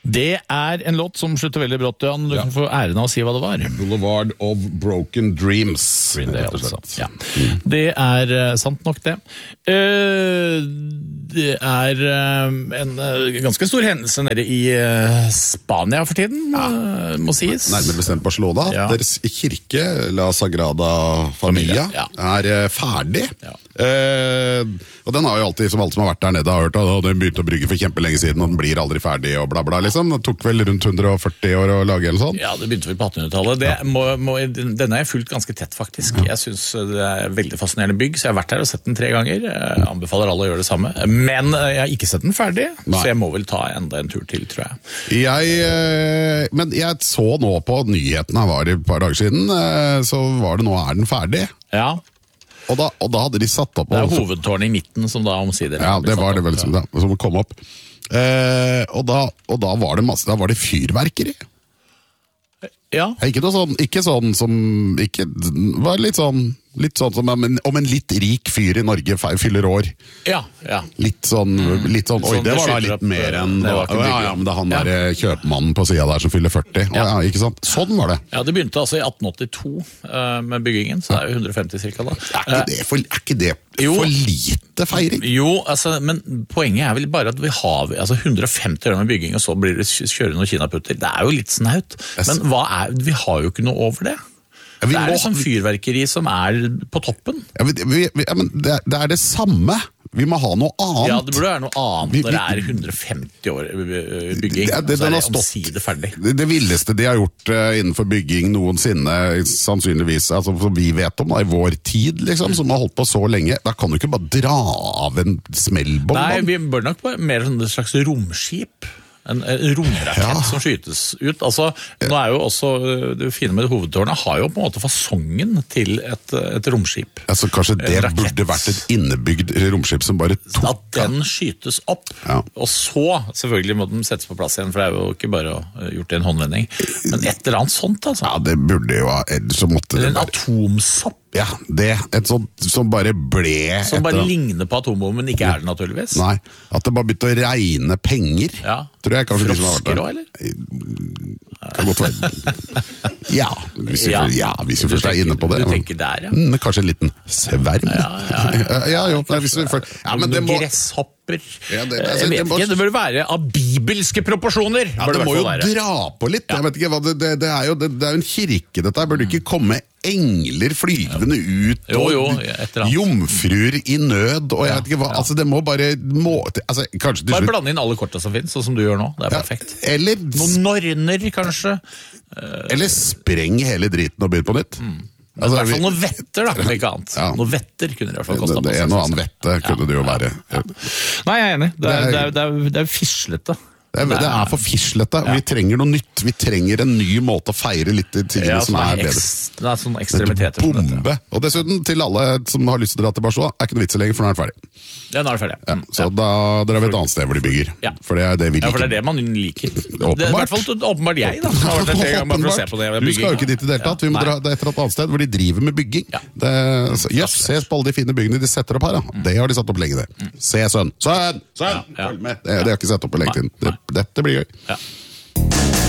Det en låt som slutter veldig brått, Jan. Du kan få æren av å si hva det var. Boulevard of Broken Dreams. Green Day, altså. Ja. Det sant nok det. Det en ganske stor hendelse nede i Spania for tiden, må sies. Nærmere bestemt Barcelona. Deres kirke, La Sagrada Familia, ferdig. Og den har jo alltid, som alle som har vært der nede, har hørt at den begynte å brygge for kjempelenge siden, og den blir aldri ferdig, og bla bla, liksom. Det tok vel rundt 140 år å lage eller sånn. Ja, det begynte vel på 1800-tallet. Denne jeg fulgt ganske tett, faktisk. Jeg synes det veldig fascinerende bygg, så jeg har vært her og sett den 3 ganger. Jeg anbefaler alle å gjøre det samme. Men jeg har ikke sett den ferdig, så jeg må vel ta enda en tur til, tror jeg. Men jeg så nå på nyhetene, var det et par dager siden, så var det nå, den ferdig? Ja. Og da hadde de satt opp... Det hovedtårnet i midten som da omsider... Ja, det var det vel som kom opp. Og da var det masse, da var det fyrverkeri. Ja. Ikke sånn som... var litt sånn som om en litt rik fyr i Norge fyller år. Ja. Litt sånn, oi, det var da litt mer enn... men det han der kjøpmannen på siden der som fyller 40. Ikke sant? Sånn var det. Ja, det begynte altså i 1882 med byggingen, så det jo 150 cirka da. Er ikke det for lite feiring? Jo, altså, men poenget vel bare at vi har 150 år med bygging, og så blir det kjøre noen kinaputter. Det jo litt snaut. Men vi har jo ikke noe over det. Det det sånn fyrverkeri som på toppen. Men det det samme. Vi må ha noe annet. Ja, det burde være noe annet når det 150 år bygging. Så det omsider ferdig. Det villeste de har gjort innenfor bygging noensinne, sannsynligvis, altså, som vi vet om, i vår tid, liksom, som har holdt på så lenge. Da kan du ikke bare dra av en smellbomb. Nei, vi bør nok på mer sånn slags romskip. En romrakett som skytes ut. Altså, nå jo også, det fine med hovedtårnet har jo på en måte fasongen til et romskip. Altså, kanskje det burde vært et innebygd romskip som bare tok... At den skytes opp, og så selvfølgelig må den settes på plass igjen, for det jo ikke bare gjort i en håndvending. Men et eller annet sånt, altså. Ja, det burde jo, så måtte det... En atomsopp. Ja, et sånt som bare ble... Som bare ligner på atombomben, men ikke det naturligvis. Nei, at det bare begynte å regne penger. Ja. Tror jeg kanskje frosker også, eller? Kan godt være. Ja, hvis vi først inne på det. Du tenker der, ja. Kanskje en liten sverm. Noen gresshopp. Jeg vet ikke, det bør være av bibelske proporsjoner. Ja, det må jo dra på litt. Jeg vet ikke hva, det jo en kirke dette, burde ikke komme engler flygende ut, og jomfruer i nød, og jeg vet ikke hva, altså det må bare, kanskje... Bare blande inn alle kortene som finnes, sånn som du gjør nå, det perfekt. Eller... Noen norner, kanskje. Eller spreng hele driten og begynn på nytt. Men i hvert fall noen vetter da, ikke annet. Noen vetter kunne det i hvert fall kostet på. Det noe annet vette kunne det jo være. Nei, jeg enig. Det fislete. Det for fislete. Vi trenger noe nytt. Vi trenger en ny måte å feire litt tingene som bedre. Det sånne ekstremiteter som dette. Bombe. Og dessuten, til alle som har lyst til å dra til Barcelona, ikke noe vits lenger, for nå det ferdig. Ja, nå det ferdig. Ja, så da drar vi et annet sted hvor de bygger. Ja. For det vi liker. Ja, for det man liker. Det i hvert fall åpenbart jeg, da. Har vært der gang bare for å se på det. Du skal jo ikke dit i det hele tatt. Vi må dra et eller annet sted hvor de driver med bygging. Se på alle de fine byggene de setter opp her. Det har de satt opp lenge, det. Se, sønn! Følg med! Det har ikke sett opp på lenge tiden. Dette blir gøy. Ja.